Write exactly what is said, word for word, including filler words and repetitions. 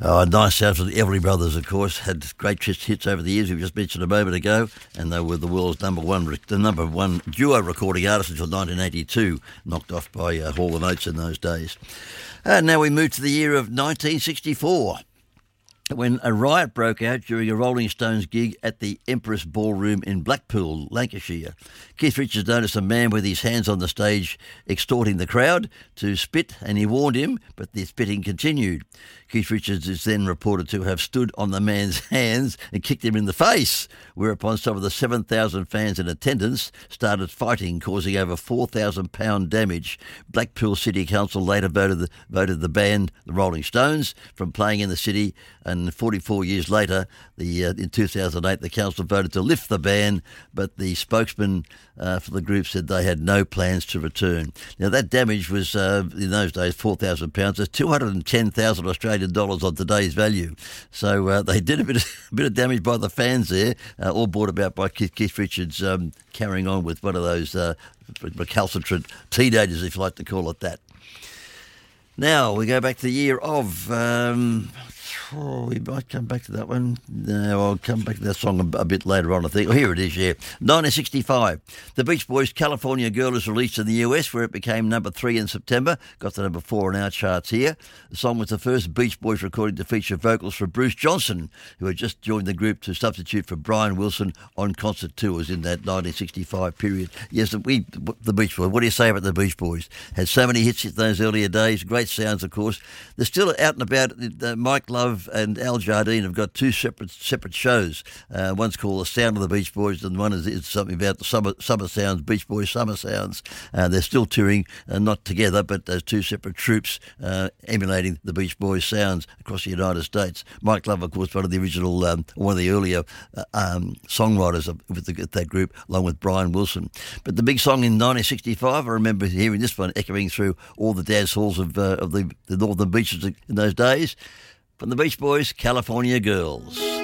Oh, nice sounds of the Everly Brothers, of course. Had great hits over the years. We just mentioned a moment ago, and they were the world's number one, the number one duo recording artist until nineteen eighty-two, knocked off by uh, Hall and Oates in those days. And now we move to the year of nineteen sixty-four, when a riot broke out during a Rolling Stones gig at the Empress Ballroom in Blackpool, Lancashire. Keith Richards noticed a man with his hands on the stage extorting the crowd to spit, and he warned him, but the spitting continued. Keith Richards is then reported to have stood on the man's hands and kicked him in the face, whereupon some of the seven thousand fans in attendance started fighting, causing over four thousand pounds damage. Blackpool City Council later voted the, voted the band, the Rolling Stones, from playing in the city, and forty-four years later, the uh, in two thousand eight, the council voted to lift the ban, but the spokesman uh, for the group said they had no plans to return. Now, that damage was, uh, in those days, four thousand pounds. That's two hundred ten thousand Australian dollars on today's value. So uh, they did a bit, of, a bit of damage by the fans there, uh, all brought about by Keith, Keith Richards um, carrying on with one of those uh, recalcitrant teenagers, if you like to call it that. Now, we go back to the year of... Um, Oh, we might come back to that one. No, I'll come back to that song a, a bit later on, I think. Oh, here it is, yeah. nineteen sixty-five. The Beach Boys' California Girl is released in the U S, where it became number three in September. Got to number four on our charts here. The song was the first Beach Boys recording to feature vocals for Bruce Johnson, who had just joined the group to substitute for Brian Wilson on concert tours in that nineteen sixty-five period. Yes, we, the Beach Boys, what do you say about the Beach Boys? Had so many hits in those earlier days. Great sounds, of course. They're still out and about. Uh, Mike Love and Al Jardine have got two separate separate shows. Uh, one's called The Sound of the Beach Boys, and one is, is something about the summer summer sounds, Beach Boys Summer Sounds. Uh, they're still touring, uh, not together, but as two separate troops uh, emulating the Beach Boys sounds across the United States. Mike Love, of course, one of the original, um, one of the earlier uh, um, songwriters of, with the, that group, along with Brian Wilson. But the big song in nineteen sixty-five, I remember hearing this one echoing through all the dance halls of, uh, of the, the northern beaches in those days. From the Beach Boys, California Girls.